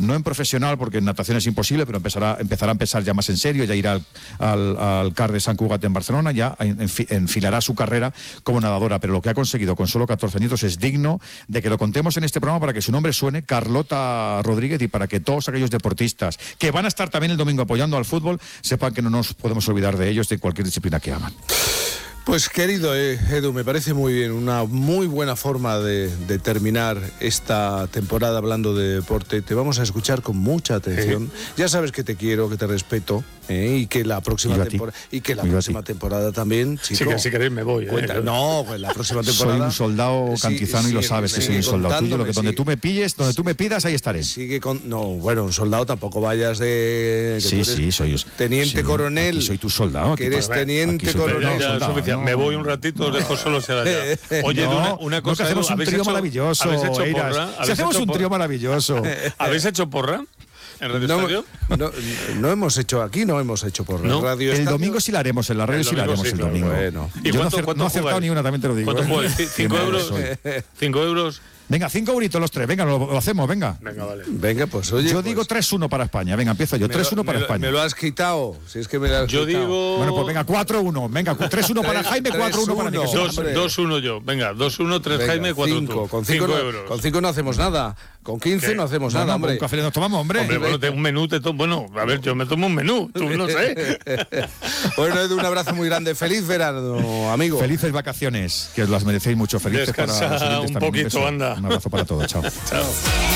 no en profesional, porque en natación es imposible, pero empezará a empezar ya más en serio, ya irá al CAR de Sant Cugat en Barcelona, ya enfilará su carrera como nadadora, pero lo que ha conseguido con solo 14 añitos es digno de que lo contemos en este programa para que su nombre suene, Carlota Rodríguez, y para que todos aquellos deportistas que van a estar también el domingo apoyando al fútbol sepan que no nos podemos olvidar de ellos, de cualquier disciplina que aman. Pues querido Edu, me parece muy bien, una muy buena forma de terminar esta temporada hablando de deporte. Te vamos a escuchar con mucha atención. Ya sabes que te quiero, que te respeto, y que la próxima temporada también, chico, sí, si queréis me voy. No, pues la próxima temporada. Soy un soldado cantizano y lo sabes que soy un soldado tuyo. Donde tú me pilles, donde tú me pidas, ahí estaré. Un soldado tampoco vayas de. Sí, soy teniente coronel. Soy tu soldado. Que eres teniente coronel. Me voy un ratito, os dejo solo ser allá. Oye, una cosa, hacemos un trío maravilloso. ¿Habéis hecho porra? Si hacemos un trío maravilloso. ¿Habéis hecho porra en Radio Estadio? No hemos hecho porra. ¿No? Radio el Estadio. domingo sí la haremos, en la radio sí la haremos el domingo. Bueno. ¿Y yo no he acertado ni una, también te lo digo. ¿Cuánto jugáis? ¿5 euros? 5 euros. Venga, 5 euritos los tres, venga, lo hacemos, venga. Venga, vale. Venga, pues oye. Yo digo 3-1 para España, venga, empiezo yo, 3-1 para España. Me lo has quitado, si es que me lo has quitado. Yo digo... Bueno, pues venga, 4-1, venga, 3-1 para Jaime, 4-1 para mí. 2-1 yo, venga, 2-1 3 Jaime, 4 tú. Con 5 euros. Con 5 no hacemos nada, con 15 no hacemos nada, hombre. Un café nos tomamos, hombre. Bueno, un menú bueno, a ver, yo me tomo un menú, tú no sé. Bueno, Edu, un abrazo muy grande, feliz verano, amigo. Felices vacaciones, que os las merecéis mucho, felices. Descansa para los oyentes un también. poquito, anda. Un abrazo para todos, chao. Chao.